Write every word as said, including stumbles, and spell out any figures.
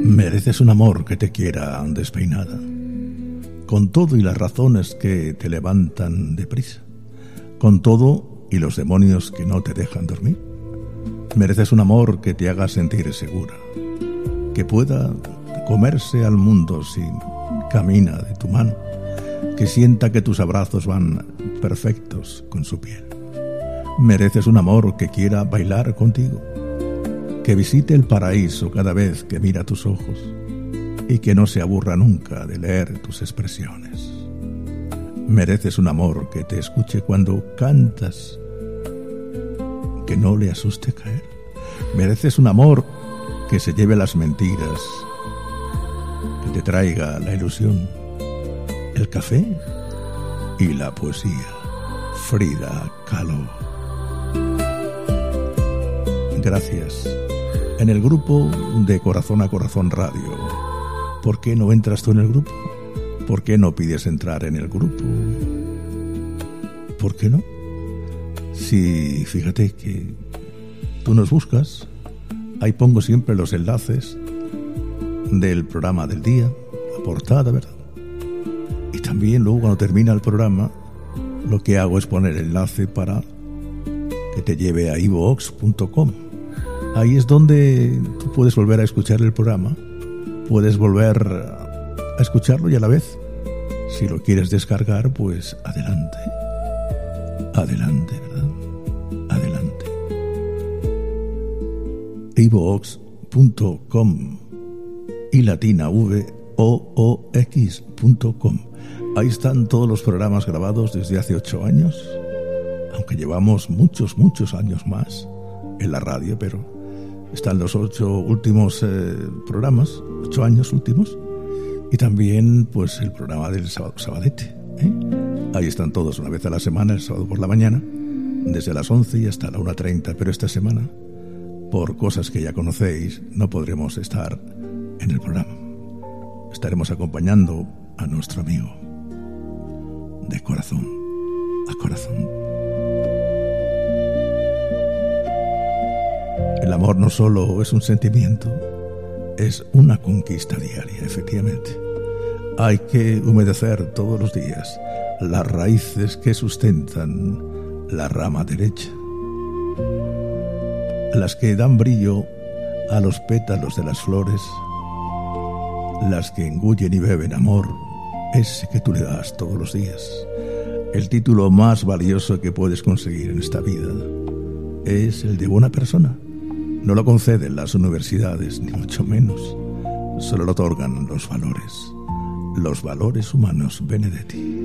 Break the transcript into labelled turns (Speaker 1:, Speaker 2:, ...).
Speaker 1: Mereces un amor que te quiera despeinada, con todo y las razones que te levantan deprisa, con todo y los demonios que no te dejan dormir. Mereces un amor que te haga sentir segura, que pueda comerse al mundo si camina de tu mano, que sienta que tus abrazos van perfectos con su piel. Mereces un amor que quiera bailar contigo, que visite el paraíso cada vez que mira tus ojos y que no se aburra nunca de leer tus expresiones. Mereces un amor que te escuche cuando cantas, que no le asuste caer. Mereces un amor que se lleve las mentiras, que te traiga la ilusión, el café y la poesía. Frida Kahlo. Gracias. En el grupo de Corazón a Corazón Radio. ¿Por qué no entras tú en el grupo? ¿Por qué no pides entrar en el grupo? ¿Por qué no? Si fíjate que tú nos buscas, ahí pongo siempre los enlaces del programa del día, la portada, ¿verdad? Y también luego cuando termina el programa, lo que hago es poner el enlace para que te lleve a iVoox punto com. Ahí es donde tú puedes volver a escuchar el programa, puedes volver a escucharlo y a la vez, si lo quieres descargar, pues adelante. Adelante, ¿verdad? Adelante. iVoox punto com y latina v o o x punto com. Ahí están todos los programas grabados desde hace ocho años, aunque llevamos muchos, muchos años más en la radio, pero están los ocho últimos eh, programas, ocho años últimos, y también pues el programa del sábado, Sabadete, ¿eh? Ahí están todos una vez a la semana, el sábado por la mañana, desde las once y hasta la una treinta, pero esta semana, por cosas que ya conocéis, no podremos estar en el programa. Estaremos acompañando a nuestro amigo de corazón a corazón. El amor no solo es un sentimiento, es una conquista diaria, efectivamente. Hay que humedecer todos los días las raíces que sustentan la rama derecha, las que dan brillo a los pétalos de las flores, las que engullen y beben amor, ese que tú le das todos los días. El título más valioso que puedes conseguir en esta vida es el de buena persona. No lo conceden las universidades, ni mucho menos. Solo lo otorgan los valores, los valores humanos. Benedetti.